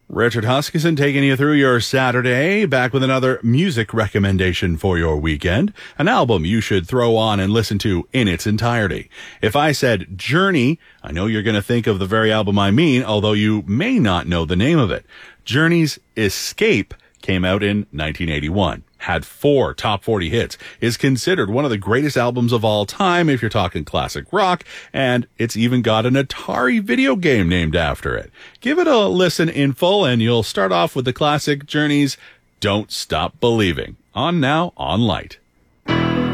Richard Huskisson taking you through your Saturday, back with another music recommendation for your weekend, an album you should throw on and listen to in its entirety. If I said Journey, I know you're going to think of the very album I mean, although you may not know the name of it. Journey's Escape came out in 1981. Had 4 top 40 hits, is considered one of the greatest albums of all time if you're talking classic rock, and it's even got an Atari video game named after it. Give it a listen in full, and you'll start off with the classic Journey's Don't Stop Believing, on Now on Light.